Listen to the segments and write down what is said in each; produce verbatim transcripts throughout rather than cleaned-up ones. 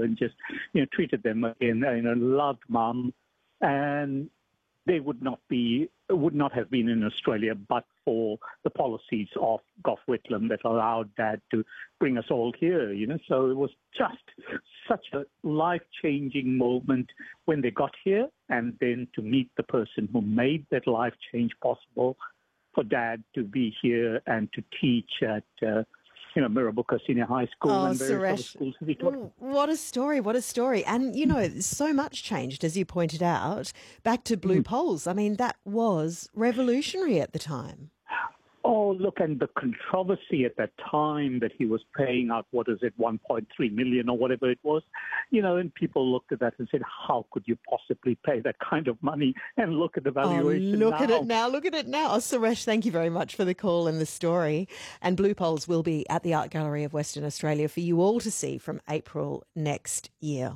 and just, you know, treated them again, you know, loved mum, and they would not be, would not have been in Australia but for the policies of Gough Whitlam that allowed Dad to bring us all here, you know. So it was just such a life-changing moment when they got here, and then to meet the person who made that life change possible, for Dad to be here and to teach at, uh, you know, Mirrabooka Senior High School oh, and various Suresh, other schools. He taught. What a story, what a story. And, you know, so much changed, as you pointed out, back to blue mm. poles. I mean, that was revolutionary at the time. Oh, look, and the controversy at that time that he was paying out, what is it, one point three million or whatever it was, you know, and people looked at that and said, how could you possibly pay that kind of money? And look at the valuation oh, look now. at it now, look at it now. Oh, Suresh, thank you very much for the call and the story. And Blue Poles will be at the Art Gallery of Western Australia for you all to see from April next year.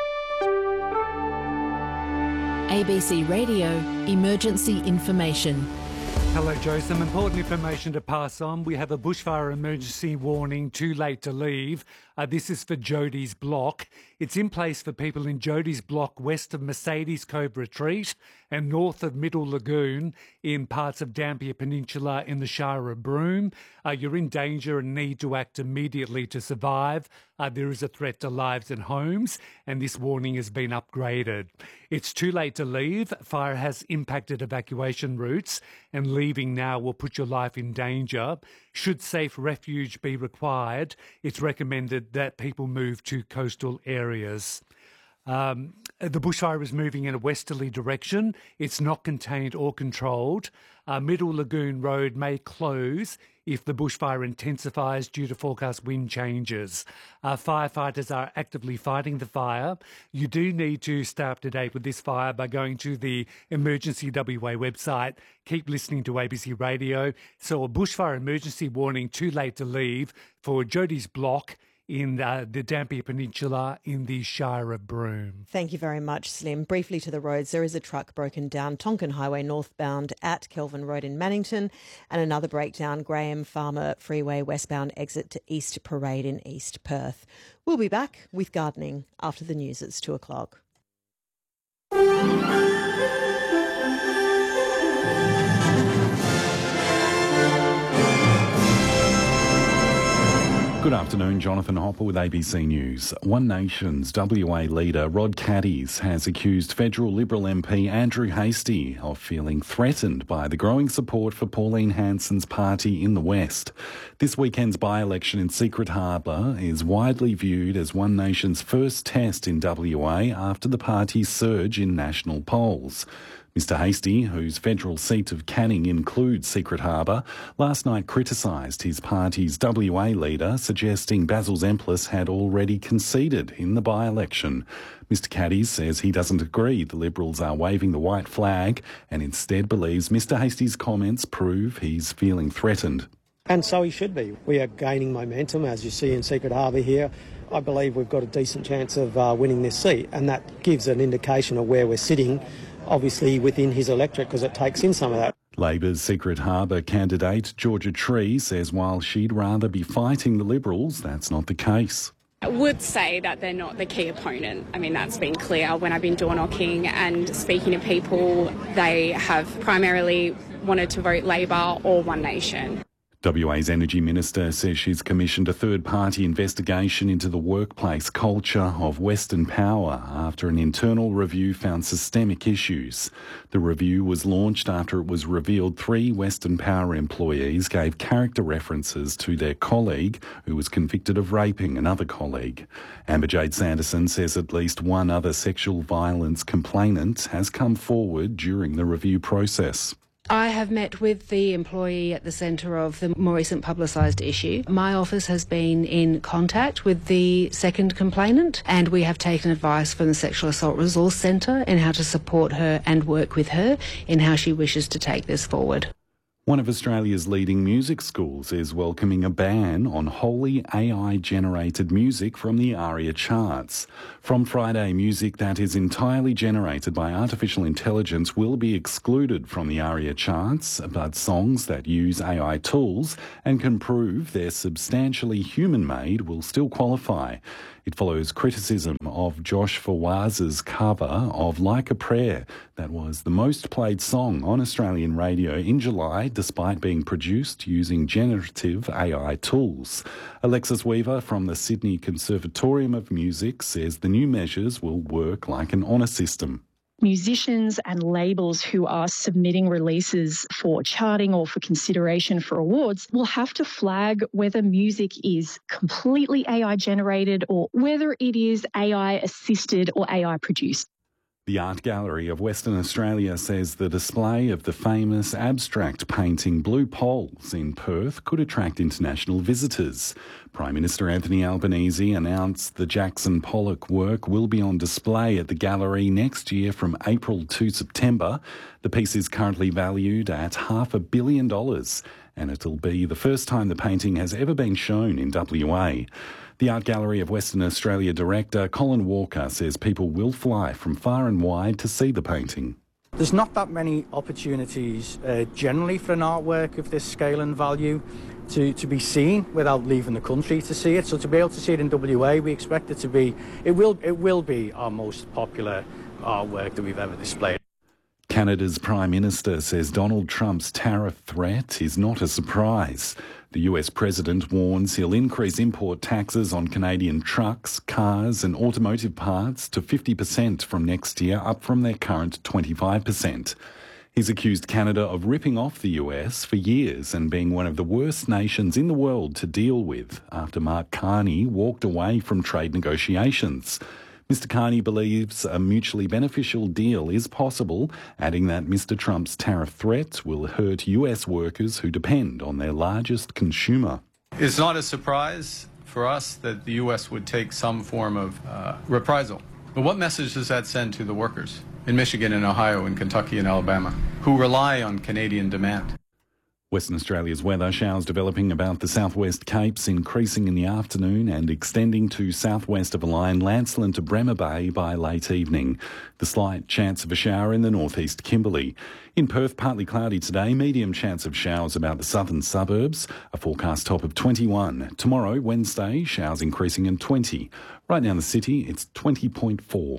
A B C Radio Emergency Information. Hello, Joe. Some important information to pass on. We have a bushfire emergency warning, too late to leave. Uh, this is for Jody's Block. It's in place for people in Jody's Block west of Mercedes Cove Retreat and north of Middle Lagoon in parts of Dampier Peninsula in the Shire of Broome. Uh, you're in danger and need to act immediately to survive. Uh, there is a threat to lives and homes, and this warning has been upgraded. It's too late to leave. Fire has impacted evacuation routes, and leaving now will put your life in danger. Should safe refuge be required, it's recommended that people move to coastal areas. Um, the bushfire is moving in a westerly direction. It's not contained or controlled. Uh, Middle Lagoon Road may close if the bushfire intensifies due to forecast wind changes. Uh, firefighters are actively fighting the fire. You do need to stay up to date with this fire by going to the Emergency W A website. Keep listening to A B C Radio. So a bushfire emergency warning, too late to leave, for Jody's Block in uh, the Dampier Peninsula in the Shire of Broome. Thank you very much, Slim. Briefly to the roads, there is a truck broken down Tonkin Highway northbound at Kelvin Road in Mannington, and another breakdown Graham Farmer Freeway westbound exit to East Parade in East Perth. We'll be back with gardening after the news. It's two o'clock. Good afternoon, Jonathan Hopper with A B C News. One Nation's W A leader Rod Caddies has accused federal Liberal M P Andrew Hastie of feeling threatened by the growing support for Pauline Hanson's party in the West. This weekend's by-election in Secret Harbour is widely viewed as One Nation's first test in W A after the party's surge in national polls. Mister Hastie, whose federal seat of Canning includes Secret Harbour, last night criticised his party's W A leader, suggesting Basil Zemplis had already conceded in the by-election. Mister Caddies says he doesn't agree the Liberals are waving the white flag and instead believes Mister Hastie's comments prove he's feeling threatened. And so he should be. We are gaining momentum, as you see in Secret Harbour here. I believe we've got a decent chance of uh, winning this seat, and that gives an indication of where we're sitting, obviously within his electorate, because it takes in some of that. Labor's Secret Harbour candidate Georgia Tree says while she'd rather be fighting the Liberals, that's not the case. I would say that they're not the key opponent. I mean, that's been clear when I've been door knocking and speaking to people. They have primarily wanted to vote Labor or One Nation. W A's Energy Minister says she's commissioned a third-party investigation into the workplace culture of Western Power after an internal review found systemic issues. The review was launched after it was revealed three Western Power employees gave character references to their colleague who was convicted of raping another colleague. Amber Jade Sanderson says at least one other sexual violence complainant has come forward during the review process. I have met with the employee at the centre of the more recent publicised issue. My office has been in contact with the second complainant, and we have taken advice from the Sexual Assault Resource Centre in how to support her and work with her in how she wishes to take this forward. One of Australia's leading music schools is welcoming a ban on wholly A I-generated music from the ARIA charts. From Friday, music that is entirely generated by artificial intelligence will be excluded from the ARIA charts, but songs that use A I tools and can prove they're substantially human-made will still qualify. It follows criticism of Josh Fawaz's cover of Like a Prayer. That was the most played song on Australian radio in July, despite being produced using generative A I tools. Alexis Weaver from the Sydney Conservatorium of Music says the new measures will work like an honour system. Musicians and labels who are submitting releases for charting or for consideration for awards will have to flag whether music is completely A I generated or whether it is A I assisted or A I produced. The Art Gallery of Western Australia says the display of the famous abstract painting Blue Poles in Perth could attract international visitors. Prime Minister Anthony Albanese announced the Jackson Pollock work will be on display at the gallery next year from April to September. The piece is currently valued at half a billion dollars, and it'll be the first time the painting has ever been shown in W A. The Art Gallery of Western Australia director Colin Walker says people will fly from far and wide to see the painting. There's not that many opportunities uh, generally for an artwork of this scale and value to, to be seen without leaving the country to see it. So to be able to see it in W A, we expect it to be, it will, it will be our most popular artwork that we've ever displayed. Canada's Prime Minister says Donald Trump's tariff threat is not a surprise. The U S President warns he'll increase import taxes on Canadian trucks, cars and automotive parts to fifty percent from next year, up from their current twenty-five percent. He's accused Canada of ripping off the U S for years and being one of the worst nations in the world to deal with after Mark Carney walked away from trade negotiations. Mister Carney believes a mutually beneficial deal is possible, adding that Mister Trump's tariff threat will hurt U S workers who depend on their largest consumer. It's not a surprise for us that the U S would take some form of uh, reprisal. But what message does that send to the workers in Michigan and Ohio and Kentucky and Alabama who rely on Canadian demand? Western Australia's weather, showers developing about the southwest Capes, increasing in the afternoon and extending to southwest of a line, Lancelin to Bremer Bay by late evening. The slight chance of a shower in the northeast Kimberley. In Perth, partly cloudy today, medium chance of showers about the southern suburbs, a forecast top of twenty-one. Tomorrow, Wednesday, showers increasing in twenty. Right now in the city, it's twenty point four.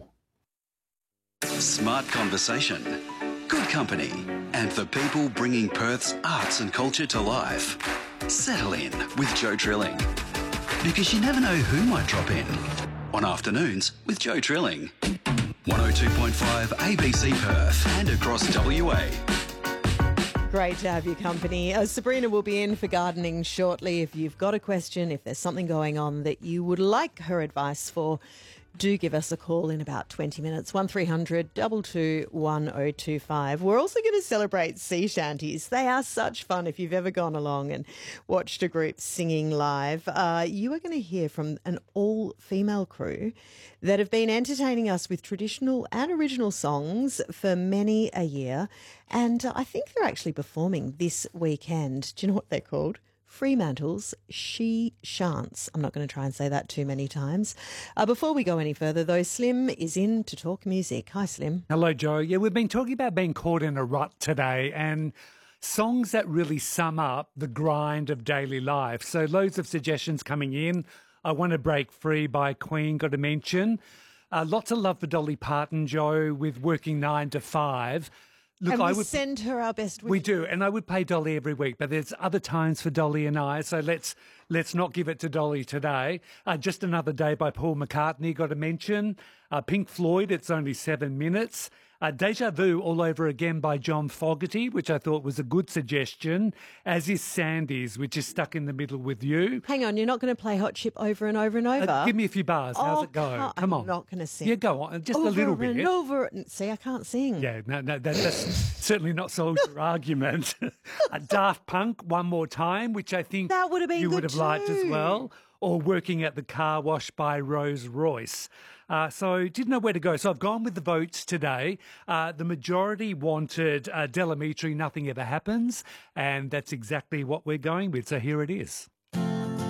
Smart conversation, good company, and the people bringing Perth's arts and culture to life. Settle in with Joe Trilling, because you never know who might drop in on Afternoons with Joe Trilling. one oh two point five A B C Perth and across W A. Great to have your company. Uh, Sabrina will be in for gardening shortly. If you've got a question, if there's something going on that you would like her advice for, do give us a call in about twenty minutes. one three hundred two two one oh two five. We're also going to celebrate sea shanties. They are such fun. If you've ever gone along and watched a group singing live, uh, you are going to hear from an all-female crew that have been entertaining us with traditional and original songs for many a year. And uh, I think they're actually performing this weekend. Do you know what they're called? Fremantle's She Shants. I'm not going to try and say that too many times. Uh, before we go any further, though, Slim is in to talk music. Hi, Slim. Hello, Joe. Yeah, we've been talking about being caught in a rut today and songs that really sum up the grind of daily life. So loads of suggestions coming in. I Want to Break Free by Queen, got to mention. Uh, lots of love for Dolly Parton, Joe, with Working Nine to Five. Look, and we I would send her our best wishes. We do, and I would play Dolly every week, but there's other times for Dolly and I, so let's let's not give it to Dolly today. Uh, Just Another Day by Paul McCartney, got to mention. Uh, Pink Floyd, It's Only Seven Minutes. Uh, Deja Vu All Over Again by John Fogerty, which I thought was a good suggestion, as is Sandy's, which is Stuck in the Middle with You. Hang on, you're not going to play Hot Chip over and over and over? Uh, give me a few bars. How's oh, it go? Come, Come I'm on. not going to sing. Yeah, go on. Just over a little bit. and over. See, I can't sing. Yeah, no, no, that, that's certainly not solved your argument. uh, Daft Punk, One More Time, which I think that would have been you good would have too. liked as well. Or Working at the Car Wash by Rose Royce. Uh, so didn't know where to go. So I've gone with the votes today. Uh, the majority wanted uh, Del Amitri, nothing ever happens. And that's exactly what we're going with. So here it is.